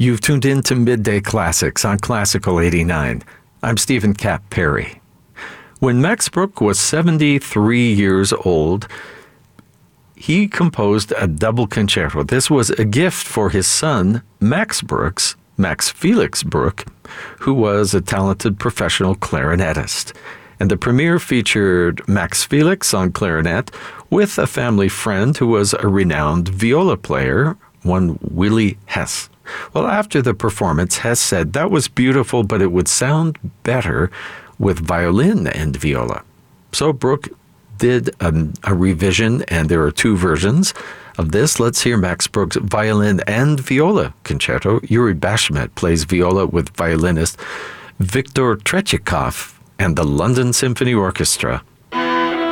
You've tuned in to Midday Classics on Classical 89. I'm Stephen Cap Perry. When Max Bruch was 73 years old, he composed a double concerto. This was a gift for his son, Max Felix Bruch, who was a talented professional clarinetist. And the premiere featured Max Felix on clarinet with a family friend who was a renowned viola player, one Willy Hess. Well, after the performance, Hess said that was beautiful, but it would sound better with violin and viola. So Bruch did a revision, and there are two versions of this. Let's hear Max Bruch's violin and viola concerto. Yuri Bashmet plays viola with violinist Viktor Tretyakov and the London Symphony Orchestra.